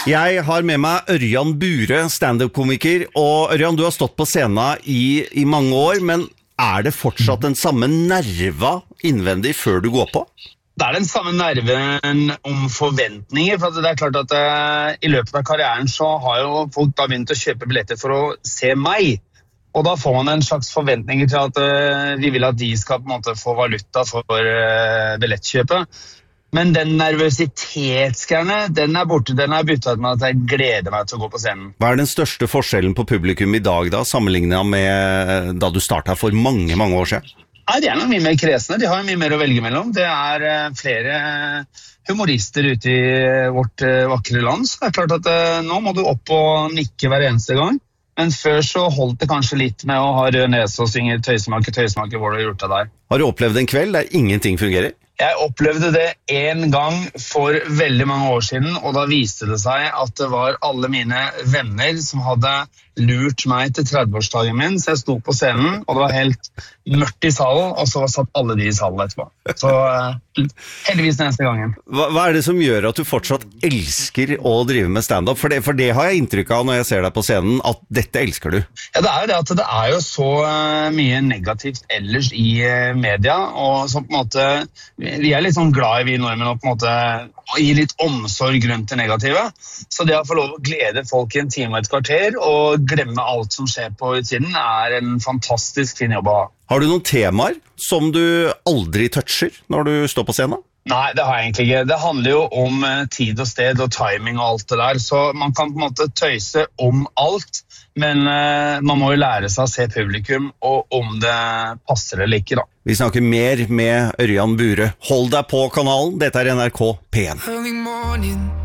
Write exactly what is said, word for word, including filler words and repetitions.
Jeg har med meg Ørjan Bure, stand-up-komiker. Og Ørjan, du har stått på scenen i, i mange år, men er det fortsatt den samme nerva innvendig før du går på? Det er den samme nerven om forventninger, for det er klart at uh, i løpet av karrieren så har jo folk da begynt å kjøpe billetter for å se meg. Og da får man en slags forventninger til at uh, vi vil at de skal på en måte få valuta for uh, billettkjøpet. Men den nervøsitetsgreiene, den er borte, den er byttet med at jeg gleder meg til å gå på scenen. Hva er den største forskjellen på publikum i dag da, sammenlignet med da du startet for mange, mange år siden? Nei, de er noe mye mer kresne, de har mye mer å velge mellom. Det er uh, flere humorister ute i vårt uh, vakre land, så det er klart at uh, nå må du opp og nikke hver eneste gang. Men før så holdt det kanskje litt med å ha rød nese og synge tøysemaker, tøysemaker, hvor du har gjort det der. Har du opplevd en kveld der ingenting fungerer? Jeg opplevde det en gang for veldig mange år siden, og da viste det seg at det var alle mine venner som hadde lurt meg til tredve-årsdagen min, så jeg sto på scenen, og det var helt mørkt i salen, og så satt alle de i salen etterpå. Så uh, heldigvis neste gangen. Hva, hva er det som gjør at du fortsatt elsker å drive med stand-up? For det, for det har jeg inntrykk av når jeg ser deg på scenen, at dette elsker du. Ja, det er jo det at det er jo så uh, mye negativt ellers i uh, media, og så på en måte, vi er litt sånn glad i vi nordmenn å på en måte gi litt omsorg rundt det negative. Så det å få lov å glede folk i en time og et kvarter, og glemme alt som skjer på utsiden, er en fantastisk fin jobb å ha. Har du noen temaer som du aldri toucher når du står på scenen? Nei, det har jeg egentlig ikke. Det handler jo om tid og sted og timing og alt det der, så man kan på en måte tøyse om alt, men uh, man må jo lære seg å se publikum, og om det passer eller ikke da. Vi snakker mer med Ørjan Bure. Hold deg på kanalen, dette er N R K P en.